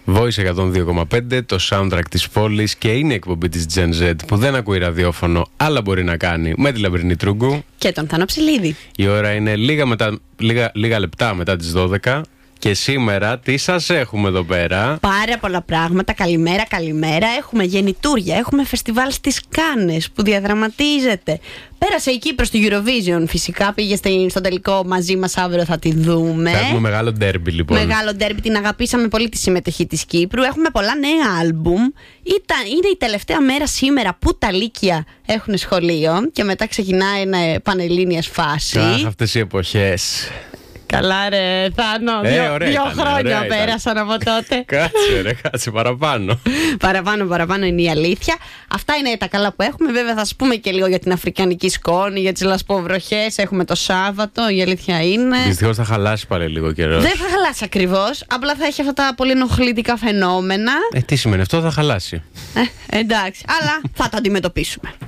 Voice 102,5, το soundtrack της πόλης, και είναι η εκπομπή της Gen Z που δεν ακούει ραδιόφωνο, αλλά μπορεί να κάνει, με τη Λαμπρινή Τρούγκου και τον Θάνο Ψηλίδη. Η ώρα είναι λίγα λεπτά μετά τις 12. Και σήμερα τι σας έχουμε εδώ πέρα? Πάρα πολλά πράγματα. Καλημέρα. Έχουμε γεννητούρια, έχουμε φεστιβάλ στις Κάνες που διαδραματίζεται. Πέρασε η Κύπρος στη Eurovision, φυσικά πήγε στο τελικό μαζί μας, αύριο θα τη δούμε. Θα έχουμε μεγάλο ντέρμπι λοιπόν. Μεγάλο ντέρμπι, την αγαπήσαμε πολύ τη συμμετοχή της Κύπρου. Έχουμε πολλά νέα άλμπουμ. Είναι η τελευταία μέρα σήμερα που τα Λύκεια έχουν σχολείο και μετά ξεκινάει ένα πανελλήνιας φάση. Αχ, αυτές οι εποχές. Καλά ρε Θάνο, δύο χρόνια πέρασαν από τότε. Κάτσε παραπάνω. Παραπάνω είναι η αλήθεια. Αυτά είναι τα καλά που έχουμε. Βέβαια θα σας πούμε και λίγο για την αφρικανική σκόνη, για τις λασποβροχές. Έχουμε το Σάββατο, η αλήθεια είναι. Δυστυχώς θα χαλάσει πάλι λίγο καιρό. Δεν θα χαλάσει ακριβώς, απλά θα έχει αυτά τα πολύ ενοχλητικά φαινόμενα. Τι σημαίνει αυτό? Θα χαλάσει. Εντάξει, αλλά θα το αντιμετωπίσουμε.